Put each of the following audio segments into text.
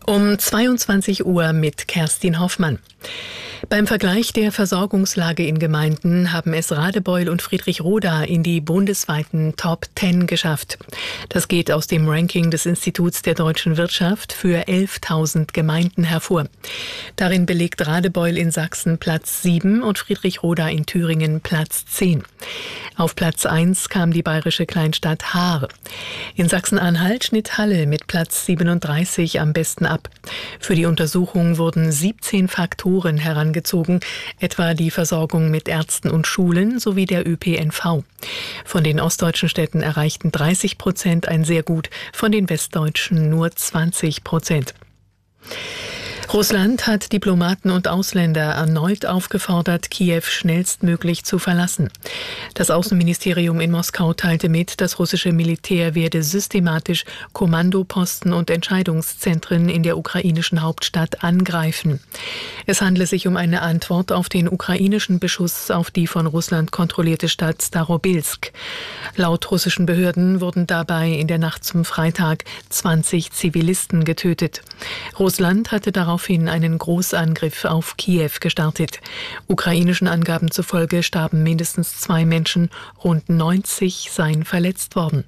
Um 22 Uhr mit Kerstin Hoffmann. Beim Vergleich der Versorgungslage in Gemeinden haben es Radebeul und Friedrichroda in die bundesweiten Top 10 geschafft. Das geht aus dem Ranking des Instituts der deutschen Wirtschaft für 11.000 Gemeinden hervor. Darin belegt Radebeul in Sachsen Platz 7 und Friedrichroda in Thüringen Platz 10. Auf Platz 1 kam die bayerische Kleinstadt Haar. In Sachsen-Anhalt schnitt Halle mit Platz 37 am besten ab. Für die Untersuchung wurden 17 Faktoren herangezogen, etwa die Versorgung mit Ärzten und Schulen sowie der ÖPNV. Von den ostdeutschen Städten erreichten 30% ein sehr gut, von den westdeutschen nur 20%. Russland hat Diplomaten und Ausländer erneut aufgefordert, Kiew schnellstmöglich zu verlassen. Das Außenministerium in Moskau teilte mit, das russische Militär werde systematisch Kommandoposten und Entscheidungszentren in der ukrainischen Hauptstadt angreifen. Es handle sich um eine Antwort auf den ukrainischen Beschuss auf die von Russland kontrollierte Stadt Starobilsk. Laut russischen Behörden wurden dabei in der Nacht zum Freitag 20 Zivilisten getötet. Russland hatte daraufhin einen Großangriff auf Kiew gestartet. Ukrainischen Angaben zufolge starben mindestens 2 Menschen, rund 90 seien verletzt worden.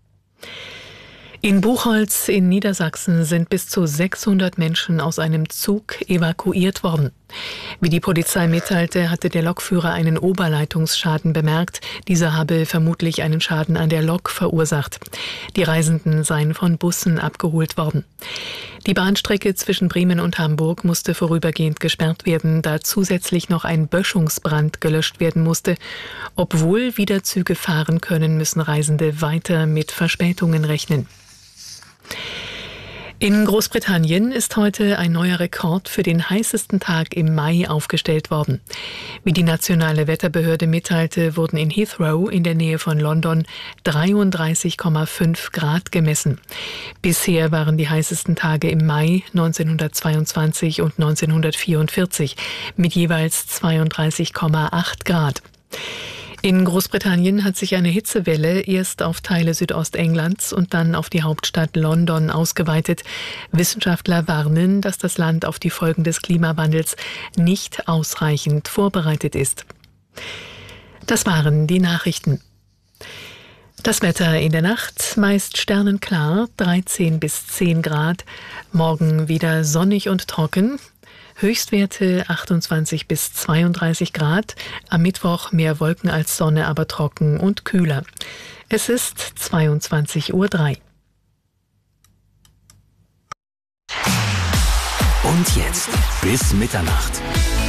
In Buchholz in Niedersachsen sind bis zu 600 Menschen aus einem Zug evakuiert worden. Wie die Polizei mitteilte, hatte der Lokführer einen Oberleitungsschaden bemerkt. Dieser habe vermutlich einen Schaden an der Lok verursacht. Die Reisenden seien von Bussen abgeholt worden. Die Bahnstrecke zwischen Bremen und Hamburg musste vorübergehend gesperrt werden, da zusätzlich noch ein Böschungsbrand gelöscht werden musste. Obwohl wieder Züge fahren können, müssen Reisende weiter mit Verspätungen rechnen. In Großbritannien ist heute ein neuer Rekord für den heißesten Tag im Mai aufgestellt worden. Wie die nationale Wetterbehörde mitteilte, wurden in Heathrow in der Nähe von London 33,5 Grad gemessen. Bisher waren die heißesten Tage im Mai 1922 und 1944 mit jeweils 32,8 Grad. In Großbritannien hat sich eine Hitzewelle erst auf Teile Südostenglands und dann auf die Hauptstadt London ausgeweitet. Wissenschaftler warnen, dass das Land auf die Folgen des Klimawandels nicht ausreichend vorbereitet ist. Das waren die Nachrichten. Das Wetter in der Nacht meist sternenklar, 13 bis 10 Grad. Morgen wieder sonnig und trocken. Höchstwerte 28 bis 32 Grad. Am Mittwoch mehr Wolken als Sonne, aber trocken und kühler. Es ist 22:03 Uhr. Und jetzt bis Mitternacht.